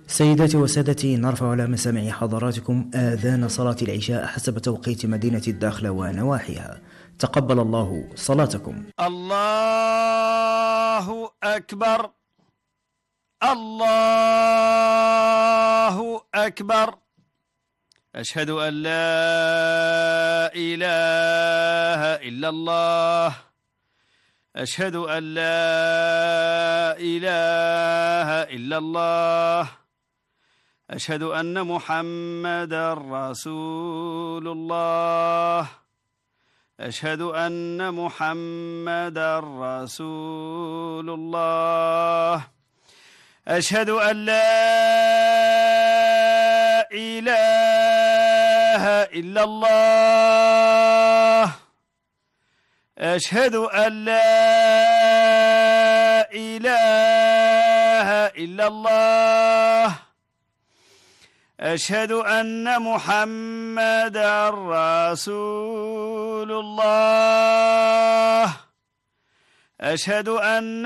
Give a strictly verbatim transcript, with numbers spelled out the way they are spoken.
سيداتي وسادتي، نرفع على مسامع حضراتكم آذان صلاة العشاء حسب توقيت مدينة الداخلة ونواحيها. تقبل الله صلاتكم. الله أكبر، الله أكبر. أشهد أن لا إله إلا الله، أشهد أن لا إله إلا الله، أشهد أن محمدا رسول الله، أشهد أن محمدا رسول الله، أشهد أن لا إله إلا الله، أشهد أن لا إله إلا الله، أشهد أن محمدا رسول الله، أشهد أن